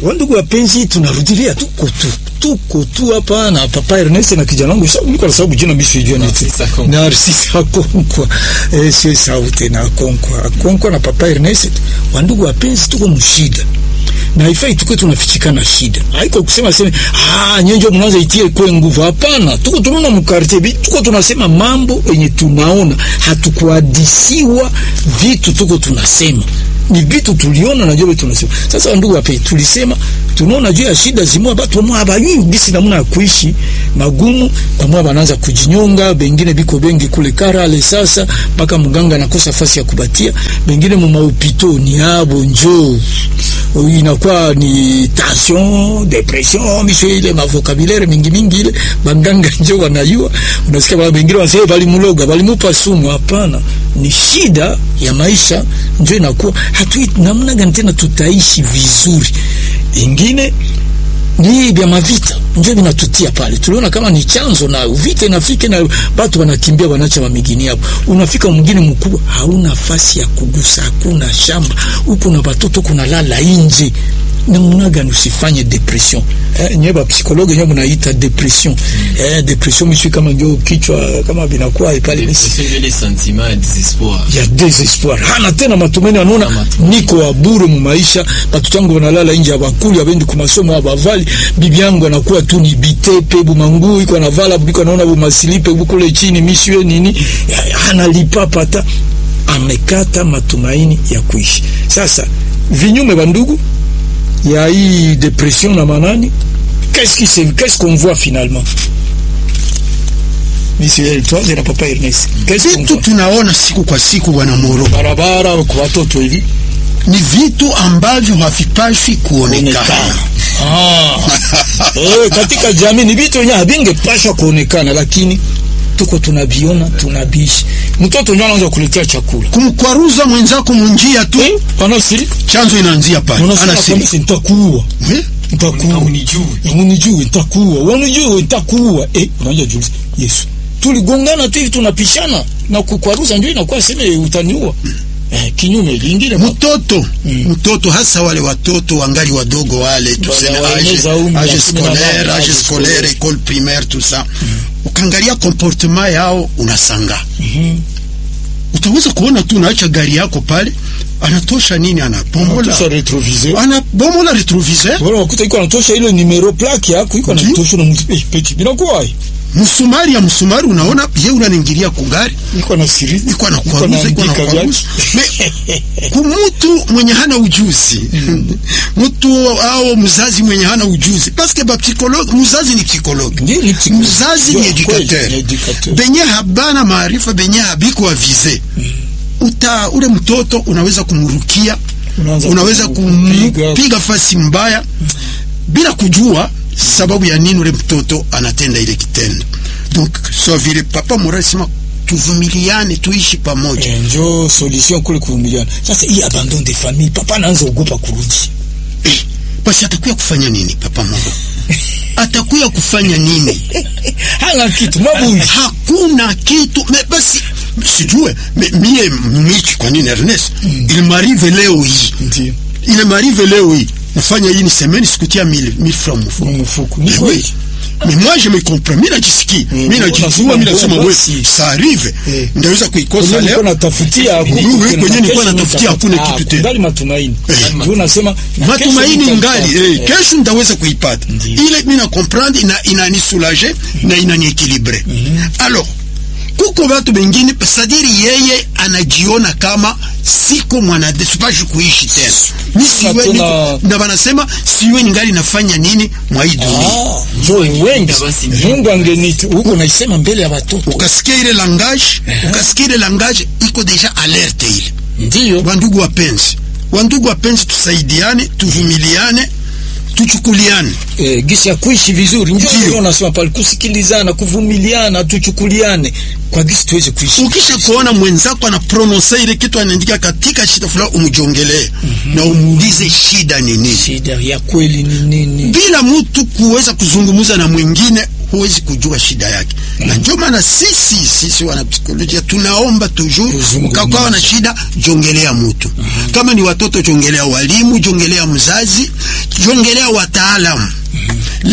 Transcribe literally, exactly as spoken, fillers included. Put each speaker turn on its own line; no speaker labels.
Wandugu wapenzi, tunarudilia tuko tu tuko tu hapa na Papa Ernest na kijana wangu sababu kwa sababu jina mimi sijui ni Narcisse Akonkwa. Eh, sio sauti na Akonkwa. Akonkwa na Papa Ernest. Wandugu wapenzi, tuko mshida. Na haifai tuko tunafichikana shida. Haiko kusema sema ah nyenjo mnaanza itie kwa nguvu, hapana. Tuko tunaona mkartie, tuko tunasema mambo yenye tunaona, hatukuhadisiwa vitu, tuko tunasema ni vitu tuliona na jobe tunasema. Sasa ndugu wape, tulisema tunaona juu ya shida zimwa watu mwa habayui bisi namna ya kuishi magumu, kwa wanaanza kujinyonga, bengine biko bengi kule Karale sasa mpaka mganga anakosa fasi ya kubatia, bengine mu maupito ni abo njoo inakuwa ni tension, depression, misho ile mavokabulaire mingi mingi ile banganga njoo wanayua, unasikia baba bengine wanasema bali muloga bali mupa sumu. Hapana, ni shida ya maisha njoo inakuwa hatui namna gani tena tutaishi vizuri. Ingine ni vya mavita ndio vinatutia pale. Tuliona kama ni chanzo na vita inafika na watu wanakimbia wanaacha mamigini hapo. Unafika mwingine mkubwa hauna nafasi ya kugusa, hakuna shamba. Huko na watoto kuna lala nje. Na mnaga usifanye depression. Eh, nyeba psikologi nyeba mnaita depression. Eh, depression mshi kama ndio kichwa kama binakuwa pale ile
ile sentiment ya désespoir.
Ya désespoir. Hana tena matumaini, anaona niko wa bure mu maisha, watoto wangu wanalala nje abakuli abendi ku masomo abavali, bibi yangu anakuwa tu ni bitepe bu mangu iko anavala biko anaona bu masilipe bukule chini mishwe nini, hana lipapata, amekata matumaini ya kuishi. Sasa vinyume bandugu ya hii depression na manani, qu'est-ce qui c'est qu'est-ce qu'on voit finalement? Monsieur toi et la Papa Ernest,
qu'est-ce que tunaona siku kwa siku bwana Moro
barabara kwa watoto hivi
ni vitu ambavyo havipashi kuonekana.
Ah. Eh, katika jamii ni vitu yenyewe havingepasha kuonekana, lakini tuko tunabiona, tunabishi. Mtoto ndio anaanza kuletea chakula,
kumkwaruza mwenzako munjia tu,
eh, anasiri
chanzo inaanzia pale,
anasiri nitakuua, eh, nitakuua,
unijui
unijui nitakuua, unijui nitakuua. Eh, unajua Julius, Yesu tuligongana tu hivi tunapishana na kukwaruza, ndio inakuwa sema utaniua. Eh, kinyume kingine
mtoto mm. mtoto hasa wale watoto wangali wadogo wale tuseme age age scolaire age scolaire école primaire tout ça mm. ukangalia comportement yao unasanga mm -hmm. utaweza kuona tu naacha gari yako pale anatosha nini, anabomola
ana retroviseur,
anabomola retroviseur,
bora ukuta iko anatosha ile numero plaque yako iko anatosha na mtipeti bila kuwai
msumari ya msumari, unaona yeye unaningilia kugari
iko na siri
iko na kwaruza iko na kwaruza kumtu mwenye hana ujuzi mm. mtu au mzazi mwenye hana ujuzi, parce que ba psychologue, mzazi ni psychologue, mzazi ni educateur, benye habana maarifa, benye habiko avize mm. uta ule mtoto unaweza kumrukia, Unaanza unaweza kumpiga fasi mbaya mm. bila kujua sababu ya nini ule mtoto anatenda ile kitendo. Donc so vile Papa Mora sema tuvumiliane, tuishi pamoja,
e, njo solution kule kuvumiliana. Sasa hii abandon de famille, papa anaanza ogopa kurudi.
Eh, basi atakuya kufanya nini Papa Mora? Atakuya kufanya nini?
Hana kitu mabu,
hakuna kitu. Me basi sijue mie michi kwa nini Ernest mm. il m'arrive leo hii
ndio
il m'arrive leo hii nafanya hii ni semaine sikutia mille francs mfuko
mfuko ni kweli.
Mais moi je me comprends, mimi najisikia mm, mimi najijua, mimi nasema wewe ça arrive eh. Ndaweza kuikosa leo
na tafutia
huko kwenye nilikuwa natafutia hakuna kitu tena,
ngali matumaini ndio eh. Nasema
matumaini ngali eh, kesho ndaweza kuipata ile. Mimi na comprendre ina inanisoulager mm. na inaniéquilibrer mm -hmm. Alors kuko watu wengine sadiri yeye anajiona kama siko mwanadamu, sipashi kuishi tena, mimi siwe niko na wanasema siwe ningali nafanya nini mwa hii dunia.
Ah, ndio wengi Mungu angenita huko naisema mbele ya watoto,
ukasikia ile langage ukasikia ile langage iko deja alerte ile.
Ndio
wandugu wapenzi, wandugu wapenzi, tusaidiane, tuvumiliane, tuchukuliane
eh, gisi ya kuishi vizuri. Ndio unasema pale kusikilizana, kuvumiliana, tuchukuliane kwa gisi tuweze kuishi.
Ukisha kuona mwenzako ana prononcer ile kitu anaandika katika shida fulani, umjongelee mm -hmm. na umuulize shida ni nini,
shida ya kweli ni nini.
Bila mtu kuweza kuzungumza na mwingine huwezi kujua shida yake mm -hmm. na ndio maana sisi sisi wana psikolojia tunaomba toujours ukakawa na shida jongelea mtu mm -hmm. kama ni watoto jongelea walimu, jongelea mzazi, jongelea wataalamu